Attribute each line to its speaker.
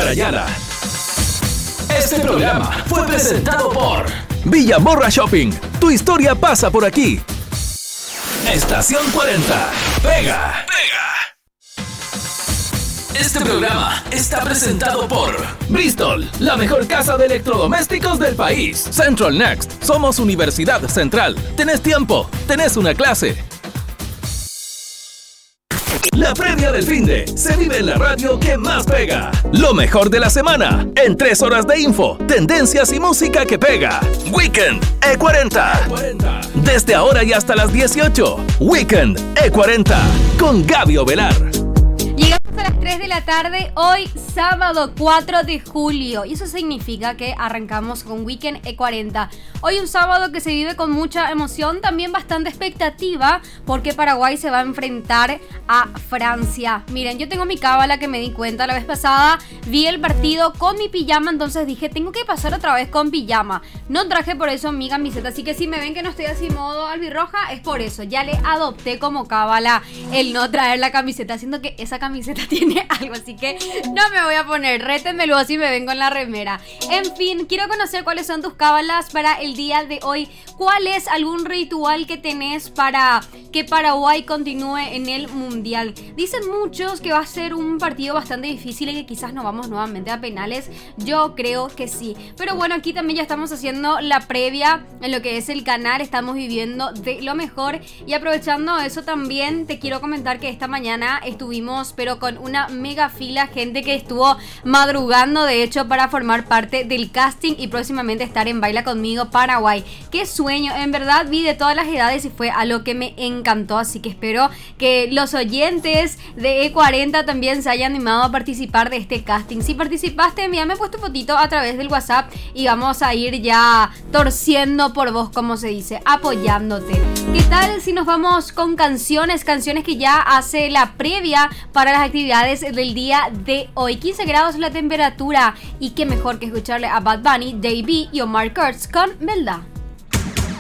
Speaker 1: Oscar Ayala. Este programa fue presentado por Villamorra Shopping. Tu historia pasa por aquí. Estación 40. Pega. Este programa está presentado por Bristol, la mejor casa de electrodomésticos del país. Central Next, somos Universidad Central. Tenés tiempo, tenés una clase. La previa del finde se vive en la radio que más pega. Lo mejor de la semana, en 3 horas de info, tendencias y música que pega. Weekend E40. Desde ahora y hasta las 18. Weekend E40 con Gaby Ovelar.
Speaker 2: Llegamos a las 3 de la tarde, hoy sábado 4 de julio, y eso significa que arrancamos con Weekend E40. Hoy un sábado que se vive con mucha emoción, también bastante expectativa, porque Paraguay se va a enfrentar a Francia. Miren, yo tengo mi cábala que me di cuenta la vez pasada, vi el partido con mi pijama, entonces dije, tengo que pasar otra vez con pijama. No traje por eso mi camiseta, así que si me ven que no estoy así modo albirroja, es por eso. Ya le adopté como cábala el no traer la camiseta, siendo que esa camiseta tiene algo, así que no me voy a poner, rétenmelo así me vengo en la remera. En fin, quiero conocer cuáles son tus cábalas para el día de hoy. ¿Cuál es algún ritual que tenés para que Paraguay continúe en el mundial? Dicen muchos que va a ser un partido bastante difícil y que quizás nos vamos nuevamente a penales. Yo creo que sí, pero bueno, aquí también ya estamos haciendo la previa en lo que es el canal, estamos viviendo de lo mejor, y aprovechando eso también te quiero comentar que esta mañana estuvimos pero con una mega fila, gente que estuvo madrugando de hecho para formar parte del casting y próximamente estar en Baila Conmigo Paraguay. Qué sueño, en verdad vi de todas las edades y fue algo que me encantó, así que espero que los oyentes de E40 también se hayan animado a participar de este casting. Si participaste, envíame pues tu fotito a través del WhatsApp y vamos a ir ya torciendo por vos, como se dice, apoyándote. ¿Qué tal si nos vamos con canciones que ya hace la previa para las actividades del día de hoy? 15 grados la temperatura, y qué mejor que escucharle a Bad Bunny, Dave B y Omar Kurtz con Melda.